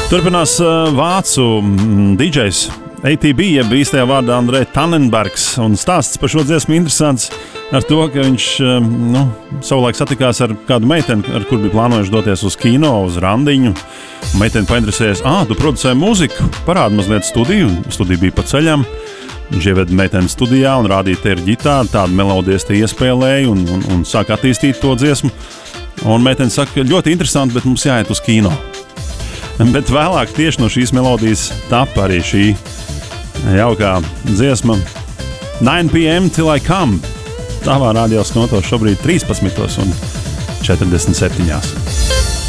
Turpinās vācu DJs ATB, jeb īstajā vārdā Andrej Tannenbergs, un stāsts par šo dziesmu interesants ar to, ka viņš savulaik satikās ar kādu meiteni, ar kur bija plānojuši doties uz kino, uz randiņu. Meiteni painteresējies, tu producē mūziku, parādi mazliet studiju, studija bija pa ceļam. Viņš ieveda meiteni studijā un rādīja, te ir ģitāra, tādu melodijas te iespēlēja un sāk attīstīt to dziesmu. Un meiteni saka, ļoti interesanti, bet mums jāiet uz kino. Bet vēlāk tieši no šīs melodijas tapa arī šī jaukā dziesma 9 p.m. till I come. Tavā radio skotos šobrīd 13:47.